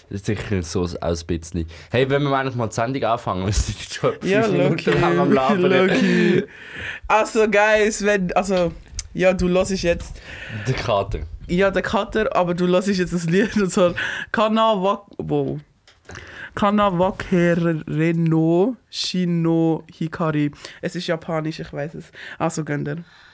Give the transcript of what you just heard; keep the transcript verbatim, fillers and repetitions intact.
Sicher so auch ein bisschen. Hey, wenn wir eigentlich mal die Sendung anfangen, wir sind jetzt schon fünf Ja, Minuten Loki, lang am Labern. Loki. Also, Guys, wenn, also, ja, du hörst jetzt, Der Kater. ja, der Cutter, aber du hörst jetzt das Lied und so, Kanawak, wo? Kanawakereno Shino Hikari. Es ist japanisch, ich weiß es. Also, gönnt ihr.